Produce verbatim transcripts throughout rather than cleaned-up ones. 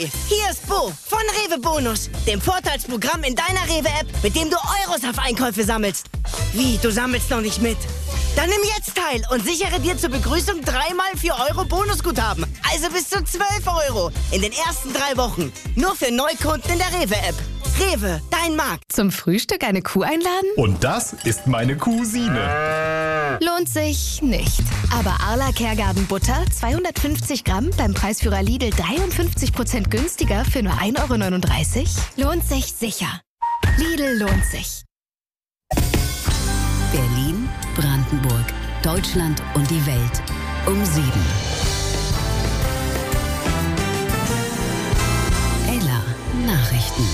Hi, hier ist Bo von Rewe Bonus, dem Vorteilsprogramm in deiner Rewe-App, mit dem du Euros auf Einkäufe sammelst. Wie, du sammelst noch nicht mit? Dann nimm jetzt teil und sichere dir zur Begrüßung dreimal vier Euro Bonusguthaben. Also bis zu zwölf Euro in den ersten drei Wochen. Nur für Neukunden in der Rewe-App. Rewe, dein Markt. Zum Frühstück eine Kuh einladen? Und das ist meine Cousine. Lohnt sich nicht. Aber Arla Kergarten Butter, zweihundertfünfzig Gramm, beim Preisführer Lidl dreiundfünfzig Prozent günstiger für nur ein Euro neununddreißig? Lohnt sich sicher. Lidl lohnt sich. Berlin, Brandenburg, Deutschland und die Welt um sieben. Ella Nachrichten.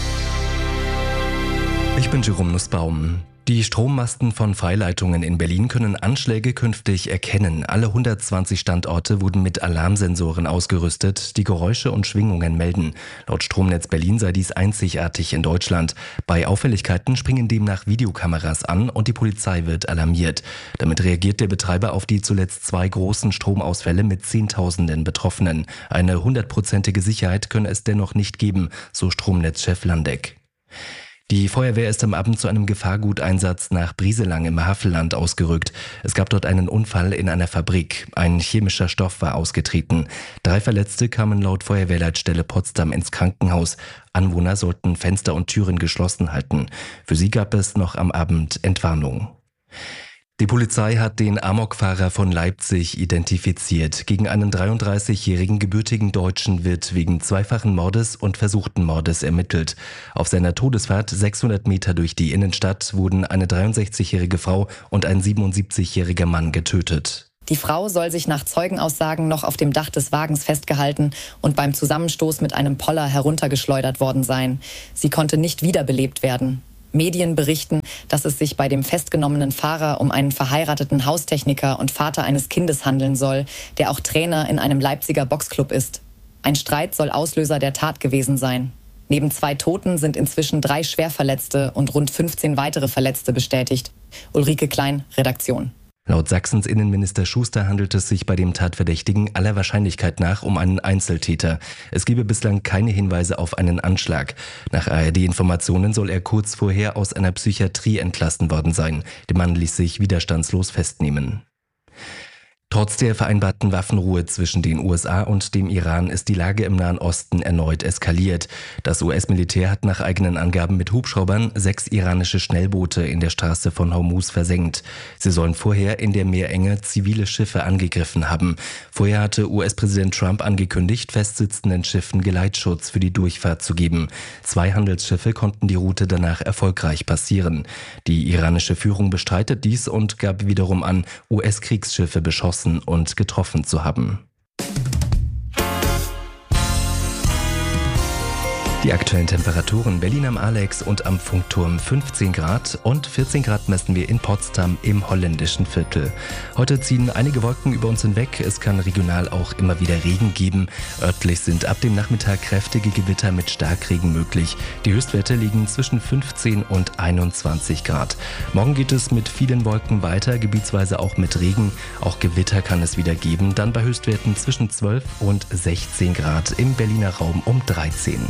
Ich bin Jerome Nussbaum. Die Strommasten von Freileitungen in Berlin können Anschläge künftig erkennen. Alle hundertzwanzig Standorte wurden mit Alarmsensoren ausgerüstet, die Geräusche und Schwingungen melden. Laut Stromnetz Berlin sei dies einzigartig in Deutschland. Bei Auffälligkeiten springen demnach Videokameras an und die Polizei wird alarmiert. Damit reagiert der Betreiber auf die zuletzt zwei großen Stromausfälle mit Zehntausenden Betroffenen. Eine hundertprozentige Sicherheit könne es dennoch nicht geben, so Stromnetzchef Landeck. Die Feuerwehr ist am Abend zu einem Gefahrguteinsatz nach Brieselang im Havelland ausgerückt. Es gab dort einen Unfall in einer Fabrik. Ein chemischer Stoff war ausgetreten. Drei Verletzte kamen laut Feuerwehrleitstelle Potsdam ins Krankenhaus. Anwohner sollten Fenster und Türen geschlossen halten. Für sie gab es noch am Abend Entwarnung. Die Polizei hat den Amokfahrer von Leipzig identifiziert. Gegen einen dreiunddreißigjährigen gebürtigen Deutschen wird wegen zweifachen Mordes und versuchten Mordes ermittelt. Auf seiner Todesfahrt sechshundert Meter durch die Innenstadt wurden eine dreiundsechzigjährige Frau und ein siebenundsiebzigjähriger Mann getötet. Die Frau soll sich nach Zeugenaussagen noch auf dem Dach des Wagens festgehalten und beim Zusammenstoß mit einem Poller heruntergeschleudert worden sein. Sie konnte nicht wiederbelebt werden. Medien berichten, dass es sich bei dem festgenommenen Fahrer um einen verheirateten Haustechniker und Vater eines Kindes handeln soll, der auch Trainer in einem Leipziger Boxclub ist. Ein Streit soll Auslöser der Tat gewesen sein. Neben zwei Toten sind inzwischen drei Schwerverletzte und rund fünfzehn weitere Verletzte bestätigt. Ulrike Klein, Redaktion. Laut Sachsens Innenminister Schuster handelt es sich bei dem Tatverdächtigen aller Wahrscheinlichkeit nach um einen Einzeltäter. Es gebe bislang keine Hinweise auf einen Anschlag. Nach A R D-Informationen soll er kurz vorher aus einer Psychiatrie entlassen worden sein. Der Mann ließ sich widerstandslos festnehmen. Trotz der vereinbarten Waffenruhe zwischen den U S A und dem Iran ist die Lage im Nahen Osten erneut eskaliert. Das U S-Militär hat nach eigenen Angaben mit Hubschraubern sechs iranische Schnellboote in der Straße von Hormuz versenkt. Sie sollen vorher in der Meerenge zivile Schiffe angegriffen haben. Vorher hatte U S-Präsident Trump angekündigt, festsitzenden Schiffen Geleitschutz für die Durchfahrt zu geben. Zwei Handelsschiffe konnten die Route danach erfolgreich passieren. Die iranische Führung bestreitet dies und gab wiederum an, U S-Kriegsschiffe beschossen und getroffen zu haben. Die aktuellen Temperaturen: Berlin am Alex und am Funkturm fünfzehn Grad und vierzehn Grad messen wir in Potsdam im holländischen Viertel. Heute ziehen einige Wolken über uns hinweg. Es kann regional auch immer wieder Regen geben. Örtlich sind ab dem Nachmittag kräftige Gewitter mit Starkregen möglich. Die Höchstwerte liegen zwischen fünfzehn und einundzwanzig Grad. Morgen geht es mit vielen Wolken weiter, gebietsweise auch mit Regen. Auch Gewitter kann es wieder geben, dann bei Höchstwerten zwischen zwölf und sechzehn Grad, im Berliner Raum um dreizehn.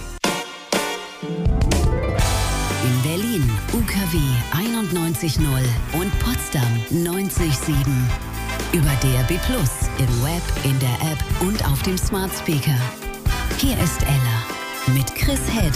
In Berlin U K W einundneunzig Komma null und Potsdam neunzig Komma sieben. Über D A B plus, im Web, in der App und auf dem Smart Speaker. Hier ist Ella mit Chris Häder.